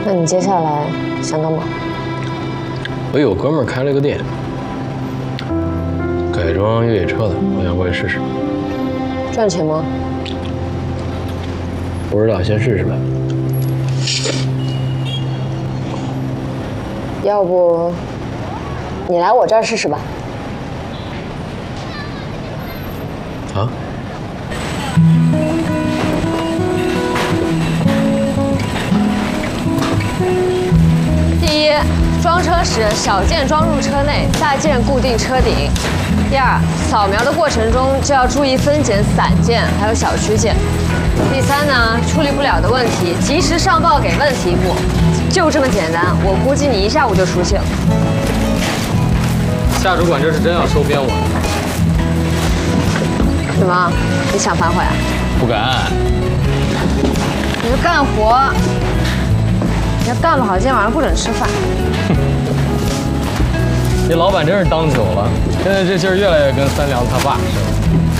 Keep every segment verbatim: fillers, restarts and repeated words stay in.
那你接下来想干嘛？ 我有哥们儿开了个店，改装越野车的，我想过去试试。 赚钱吗？ 不知道，先试试吧。 要不你来我这儿试试吧。 啊？ 第一，装车时小件装入车内，大件固定车顶。第二，扫描的过程中就要注意分拣散件还有小区件。第三呢，处理不了的问题及时上报给问题部，就这么简单。我估计你一下午就出去了。 夏主管这是真要收编我？ 什么？你想反悔啊？ 不敢。 你就干活，你要干不好，今天晚上不准吃饭。 这老板真是当久了，现在这劲儿越来越跟三良他爸似的。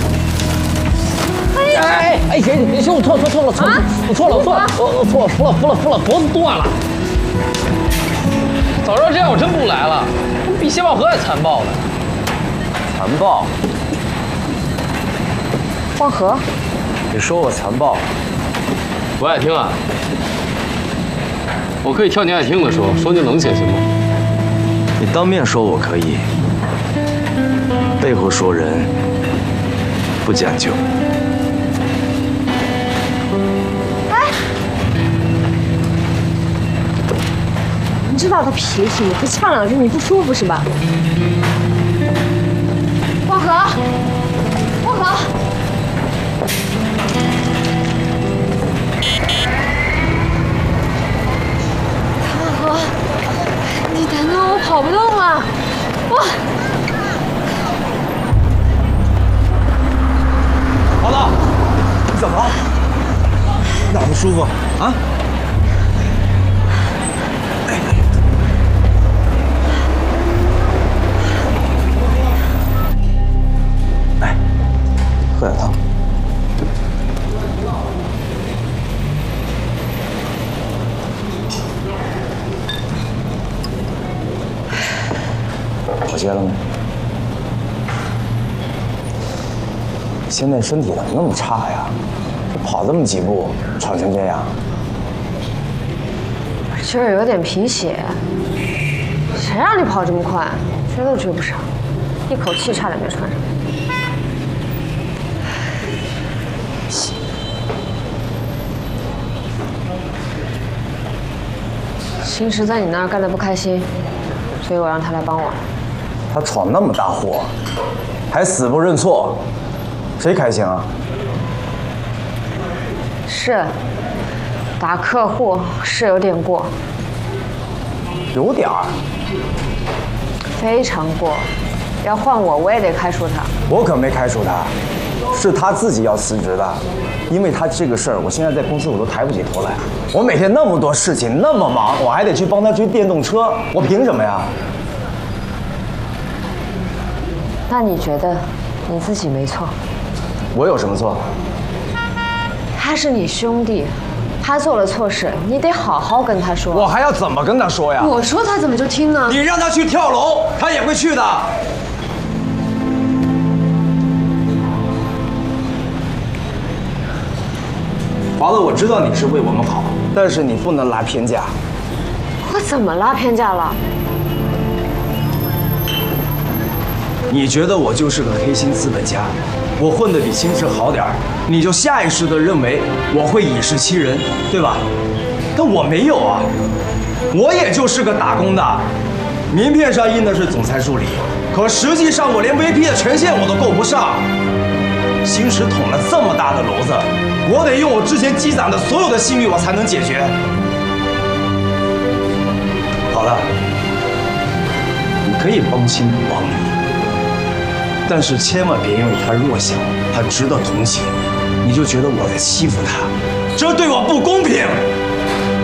哎哎哎，行行行，我错错错了错了，我错了我错了，我我错了，服了服了服了，脖子断了。 早知道这样，我真不来了。比谢宝和还残暴呢。 残暴？ 黄河， 你说我残暴？ 不爱听啊？我可以挑你爱听的说，说句冷血行吗？ 你当面说我可以，背后说人不讲究。 你知道他脾气，你不呛两句你不舒服是吧？黄河，黄河，黄河，你难道我跑不动了？我。 老大，你怎么了？哪不舒服啊？哎，喝点汤。我接了没？现在身体怎么那么差呀？跑这么几步，喘成这样。 就是有点贫血，谁让你跑这么快？追都追不上，一口气差点没喘上。星石在你那儿干得不开心，所以我让他来帮我。 他闯那么大祸，还死不认错，谁开心啊？ 是，打客户是有点过， 有点儿。 非常过。要换我，我也得开除他。 我可没开除他，是他自己要辞职的。因为他这个事儿，我现在在公司我都抬不起头来。我每天那么多事情，那么忙，我还得去帮他追电动车，我凭什么呀？ 那你觉得你自己没错？ 我有什么错？ 他是你兄弟，他做了错事，你得好好跟他说。 我还要怎么跟他说呀？ 我说他怎么就听呢？ 你让他去跳楼，他也会去的。华子，我知道你是为我们好，但是你不能拉偏架。 我怎么拉偏架了？ 你觉得我就是个黑心资本家，我混得比星驰好点儿，你就下意识地认为我会以势欺人，对吧？但我没有啊，我也就是个打工的，名片上印的是总裁助理，可实际上我连 V P 的权限我都够不上。星驰捅了这么大的篓子，我得用我之前积攒的所有的信誉，我才能解决。好了，你可以帮亲不帮理。但是千万别因为他弱小，他值得同情，你就觉得我在欺负他，这对我不公平。